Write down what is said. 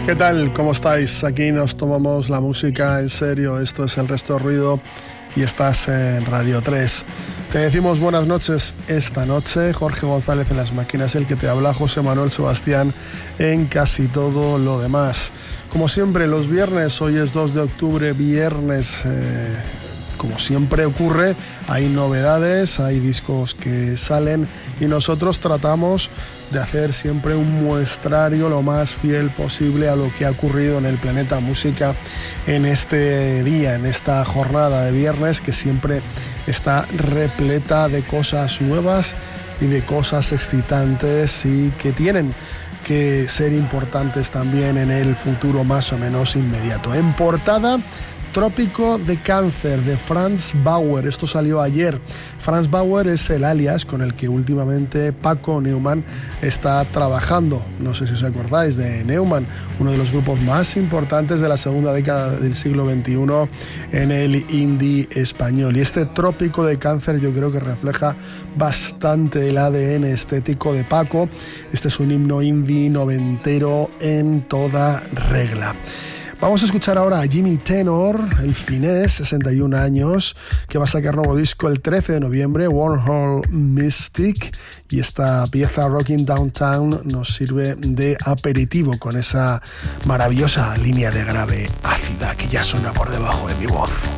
¿Qué tal? ¿Cómo estáis? Aquí nos tomamos la música en serio. Esto es El Resto de Ruido y estás en Radio 3. Te decimos buenas noches esta noche. Jorge González en las máquinas, el que te habla, José Manuel Sebastián en casi todo lo demás. Como siempre, los viernes, hoy es 2 de octubre, viernes, como siempre ocurre, hay novedades, hay discos que salen y nosotros tratamos de hacer siempre un muestrario lo más fiel posible a lo que ha ocurrido en el planeta música en este día, en esta jornada de viernes que siempre está repleta de cosas nuevas y de cosas excitantes y que tienen que ser importantes también en el futuro más o menos inmediato. En portada, Trópico de Cáncer de Franz Bauer. Esto salió ayer. Franz Bauer es el alias con el que últimamente Paco Neumann está trabajando. No sé si os acordáis de Neumann, uno de los grupos más importantes de la segunda década del siglo XXI en el indie español. Y este Trópico de Cáncer yo creo que refleja bastante el ADN estético de Paco. Este es un himno indie noventero en toda regla. Vamos a escuchar ahora a Jimmy Tenor, el finés, 61 años, que va a sacar nuevo disco el 13 de noviembre, Wormhole Mystic, y esta pieza Rocking Downtown nos sirve de aperitivo con esa maravillosa línea de grave ácida que ya suena por debajo de mi voz.